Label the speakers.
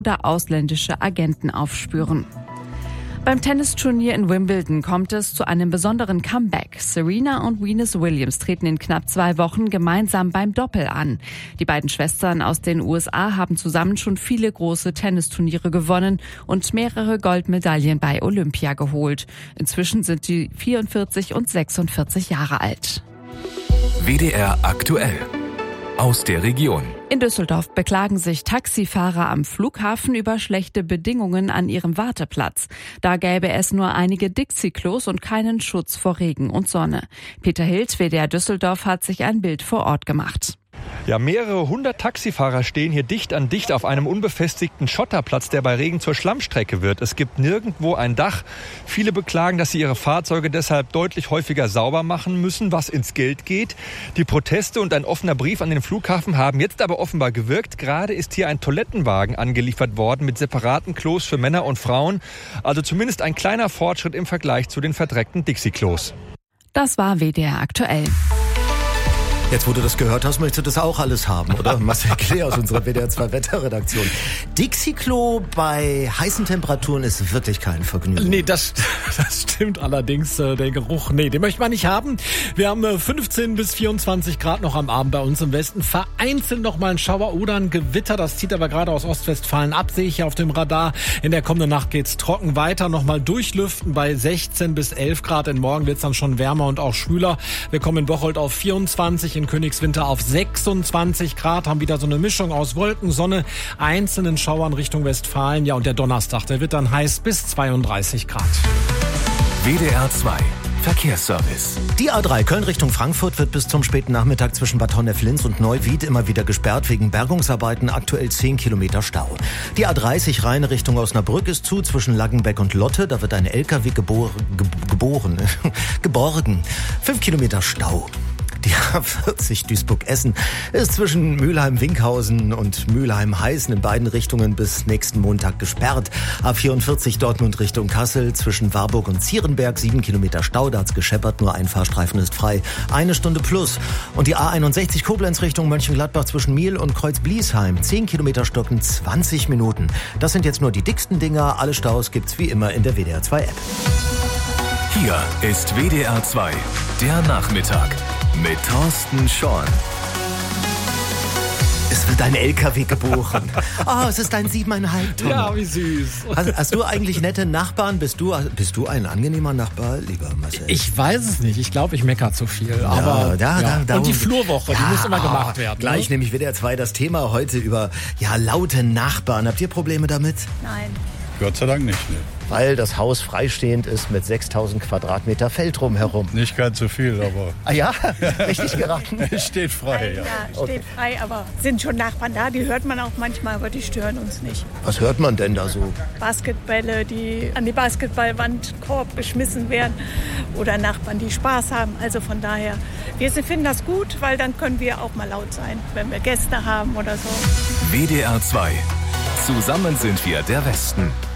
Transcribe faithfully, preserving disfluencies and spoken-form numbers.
Speaker 1: oder ausländische Agenten aufspüren. Beim Tennisturnier in Wimbledon kommt es zu einem besonderen Comeback. Serena und Venus Williams treten in knapp zwei Wochen gemeinsam beim Doppel an. Die beiden Schwestern aus den U S A haben zusammen schon viele große Tennisturniere gewonnen und mehrere Goldmedaillen bei Olympia geholt. Inzwischen sind sie vierundvierzig und sechsundvierzig Jahre alt.
Speaker 2: W D R aktuell. Aus der Region.
Speaker 1: In Düsseldorf beklagen sich Taxifahrer am Flughafen über schlechte Bedingungen an ihrem Warteplatz. Da gäbe es nur einige Dixie-Klos und keinen Schutz vor Regen und Sonne. Peter Hild, W D R Düsseldorf, hat sich ein Bild vor Ort gemacht.
Speaker 3: Ja, mehrere hundert Taxifahrer stehen hier dicht an dicht auf einem unbefestigten Schotterplatz, der bei Regen zur Schlammstrecke wird. Es gibt nirgendwo ein Dach. Viele beklagen, dass sie ihre Fahrzeuge deshalb deutlich häufiger sauber machen müssen, was ins Geld geht. Die Proteste und ein offener Brief an den Flughafen haben jetzt aber offenbar gewirkt. Gerade ist hier ein Toilettenwagen angeliefert worden mit separaten Klos für Männer und Frauen. Also zumindest ein kleiner Fortschritt im Vergleich zu den verdreckten Dixie-Klos.
Speaker 1: Das war W D R aktuell.
Speaker 4: Jetzt, wo du das gehört hast, möchtest du das auch alles haben, oder? Marcel Klee aus unserer W D R zwei Wetterredaktion. Dixie-Klo bei heißen Temperaturen ist wirklich kein Vergnügen.
Speaker 5: Nee, das, das stimmt allerdings. Der Geruch, nee, den möchte man nicht haben. Wir haben fünfzehn bis vierundzwanzig Grad noch am Abend bei uns im Westen. Vereinzelt noch mal ein Schauer oder ein Gewitter. Das zieht aber gerade aus Ostwestfalen ab, sehe ich hier auf dem Radar. In der kommenden Nacht geht's trocken weiter. Noch mal durchlüften bei sechzehn bis elf Grad. In Morgen wird's dann schon wärmer und auch schwüler. Wir kommen in Bocholt auf vierundzwanzig, in Königswinter auf sechsundzwanzig Grad, haben wieder so eine Mischung aus Wolken, Sonne, einzelnen Schauern Richtung Westfalen. Ja, und der Donnerstag, der wird dann heiß bis zweiunddreißig Grad.
Speaker 2: W D R zwei Verkehrsservice.
Speaker 4: Die A drei Köln Richtung Frankfurt wird bis zum späten Nachmittag zwischen Bad Honnef-Linz und Neuwied immer wieder gesperrt wegen Bergungsarbeiten, aktuell zehn Kilometer Stau. Die A dreißig Rhein Richtung Osnabrück ist zu zwischen Laggenbeck und Lotte, da wird ein L K W gebor- ge- geboren, geborgen. fünf Kilometer Stau. Die A vierzig Duisburg-Essen ist zwischen Mülheim-Winkhausen und Mülheim-Heißen in beiden Richtungen bis nächsten Montag gesperrt. A vierundvierzig Dortmund Richtung Kassel zwischen Warburg und Zierenberg, sieben Kilometer Stau, da hat's gescheppert, nur ein Fahrstreifen ist frei. Eine Stunde plus. Und die A einundsechzig Koblenz Richtung Mönchengladbach zwischen Miel und Kreuz-Bliesheim, zehn Kilometer stocken, zwanzig Minuten. Das sind jetzt nur die dicksten Dinger. Alle Staus gibt's wie immer in der W D R zwei App.
Speaker 2: Hier ist W D R zwei, der Nachmittag. Mit Thorsten Schorn.
Speaker 4: Es wird ein L K W geboren. Oh, es ist ein siebeneinhalb Tonnen.
Speaker 5: Ja, wie süß.
Speaker 4: Hast, hast du eigentlich nette Nachbarn? Bist du, bist du ein angenehmer Nachbar, lieber Marcel?
Speaker 5: Ich weiß es nicht. Ich glaube, ich meckere zu viel. Aber,
Speaker 4: da,
Speaker 5: ja.
Speaker 4: da, da,
Speaker 5: und die Flurwoche,
Speaker 4: ja,
Speaker 5: die muss immer gemacht werden.
Speaker 4: Gleich
Speaker 5: ne?
Speaker 4: nämlich W D R zwei das Thema heute über ja, laute Nachbarn. Habt ihr Probleme damit?
Speaker 6: Nein.
Speaker 7: Gott sei Dank nicht, ne.
Speaker 4: Weil das Haus freistehend ist mit sechstausend Quadratmeter Feld drumherum.
Speaker 7: Nicht ganz so viel, aber...
Speaker 4: Ah ja? Richtig geraten?
Speaker 7: Es steht frei, ja.
Speaker 6: Ja, steht frei, aber sind schon Nachbarn da, die hört man auch manchmal, aber die stören uns nicht.
Speaker 4: Was hört man denn da so?
Speaker 6: Basketbälle, die an die Basketballwand Korb geschmissen werden oder Nachbarn, die Spaß haben. Also von daher, wir finden das gut, weil dann können wir auch mal laut sein, wenn wir Gäste haben oder so.
Speaker 2: W D R zwei. Zusammen sind wir der Westen.